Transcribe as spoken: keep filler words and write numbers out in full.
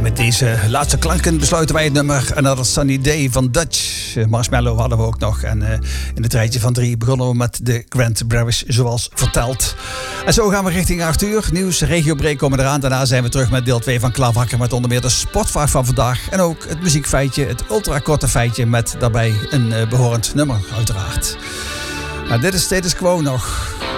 met deze laatste klanken besluiten wij het nummer Another Sunny Day van Dutch. Marshmallow hadden we ook nog. En uh, in het rijtje van drie begonnen we met de Grand British, zoals verteld. En zo gaan we richting acht uur. Nieuws, regiobreak komen eraan. Daarna zijn we terug met deel twee van Klaarwakker met onder meer de sportvraag van vandaag. En ook het muziekfeitje, het ultrakorte feitje met daarbij een uh, behorend nummer uiteraard. Nou, dit is Status Quo nog.